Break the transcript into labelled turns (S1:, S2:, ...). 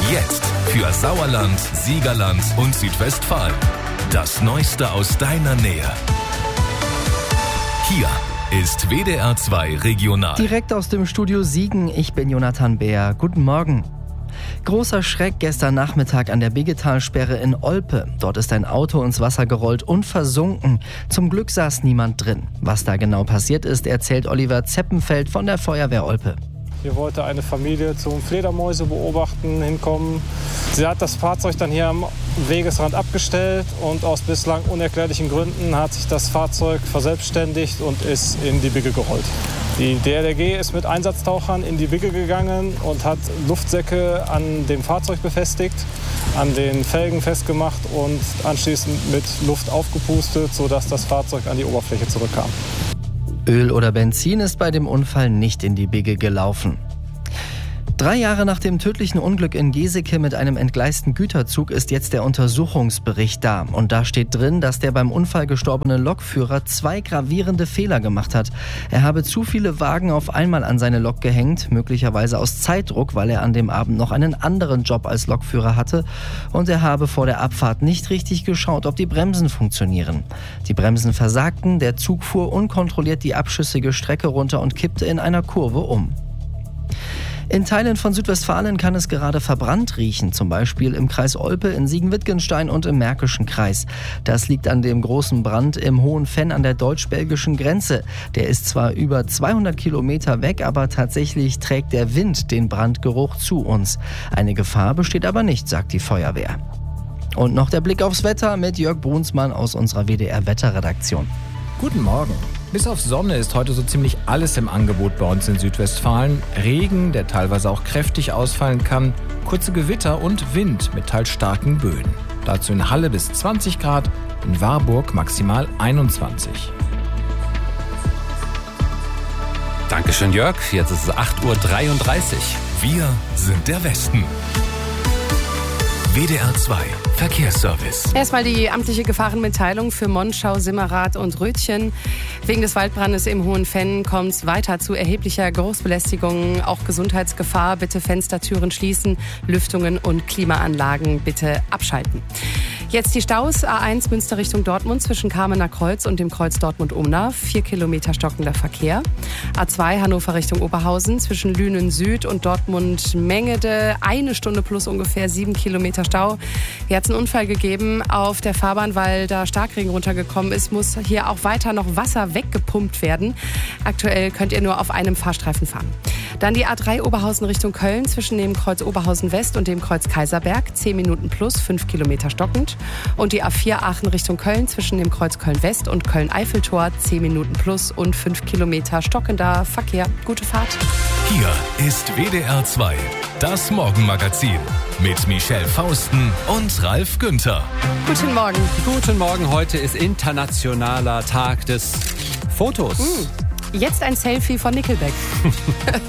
S1: Jetzt für Sauerland, Siegerland und Südwestfalen. Das Neueste aus deiner Nähe. Hier ist WDR 2 Regional.
S2: Direkt aus dem Studio Siegen, ich bin Jonathan Beer. Guten Morgen. Großer Schreck gestern Nachmittag an der Biggetalsperre in Olpe. Dort ist ein Auto ins Wasser gerollt und versunken. Zum Glück saß niemand drin. Was da genau passiert ist, erzählt Oliver Zeppenfeld von der Feuerwehr Olpe.
S3: Hier wollte eine Familie zum Fledermäuse beobachten hinkommen. Sie hat das Fahrzeug dann hier am Wegesrand abgestellt und aus bislang unerklärlichen Gründen hat sich das Fahrzeug verselbstständigt und ist in die Bigge gerollt. Die DLRG ist mit Einsatztauchern in die Bigge gegangen und hat Luftsäcke an dem Fahrzeug befestigt, an den Felgen festgemacht und anschließend mit Luft aufgepustet, sodass das Fahrzeug an die Oberfläche zurückkam.
S2: Öl oder Benzin ist bei dem Unfall nicht in die Bigge gelaufen. 3 Jahre nach dem tödlichen Unglück in Geseke mit einem entgleisten Güterzug ist jetzt der Untersuchungsbericht da. Und da steht drin, dass der beim Unfall gestorbene Lokführer 2 gravierende Fehler gemacht hat. Er habe zu viele Wagen auf einmal an seine Lok gehängt, möglicherweise aus Zeitdruck, weil er an dem Abend noch einen anderen Job als Lokführer hatte. Und er habe vor der Abfahrt nicht richtig geschaut, ob die Bremsen funktionieren. Die Bremsen versagten, der Zug fuhr unkontrolliert die abschüssige Strecke runter und kippte in einer Kurve um. In Teilen von Südwestfalen kann es gerade verbrannt riechen, zum Beispiel im Kreis Olpe, in Siegen-Wittgenstein und im Märkischen Kreis. Das liegt an dem großen Brand im Hohen Venn an der deutsch-belgischen Grenze. Der ist zwar über 200 Kilometer weg, aber tatsächlich trägt der Wind den Brandgeruch zu uns. Eine Gefahr besteht aber nicht, sagt die Feuerwehr. Und noch der Blick aufs Wetter mit Jörg Brunsmann aus unserer WDR-Wetterredaktion.
S4: Guten Morgen. Bis auf Sonne ist heute so ziemlich alles im Angebot bei uns in Südwestfalen. Regen, der teilweise auch kräftig ausfallen kann, kurze Gewitter und Wind mit teils starken Böen. Dazu in Halle bis 20 Grad, in Warburg maximal 21.
S1: Dankeschön, Jörg. Jetzt ist es 8:33 Uhr. Wir sind der Westen. WDR 2 Verkehrsservice.
S5: Erstmal die amtliche Gefahrenmitteilung für Monschau, Simmerath und Rötchen. Wegen des Waldbrandes im Hohen Venn kommt es weiter zu erheblicher Geruchsbelästigung, auch Gesundheitsgefahr. Bitte Fenstertüren schließen, Lüftungen und Klimaanlagen bitte abschalten. Jetzt die Staus. A1 Münster Richtung Dortmund zwischen Kamener Kreuz und dem Kreuz Dortmund-Umnav. 4 Kilometer stockender Verkehr. A2 Hannover Richtung Oberhausen zwischen Lünen Süd und Dortmund-Mengede. 1 Stunde plus ungefähr 7 Kilometer Stau. Hier hat es einen Unfall gegeben auf der Fahrbahn, weil da Starkregen runtergekommen ist. Muss hier auch weiter noch Wasser weggepumpt werden. Aktuell könnt ihr nur auf einem Fahrstreifen fahren. Dann die A3 Oberhausen Richtung Köln zwischen dem Kreuz Oberhausen West und dem Kreuz Kaiserberg. 10 Minuten plus, 5 Kilometer stockend. Und die A4 Aachen Richtung Köln zwischen dem Kreuz Köln West und Köln-Eiffeltor. 10 Minuten plus und 5 Kilometer stockender Verkehr. Gute Fahrt.
S1: Hier ist WDR 2, das Morgenmagazin mit Michelle Fausten und Ralf Günther.
S5: Guten Morgen.
S6: Guten Morgen, heute ist internationaler Tag des Fotos.
S5: Jetzt ein Selfie von Nickelback.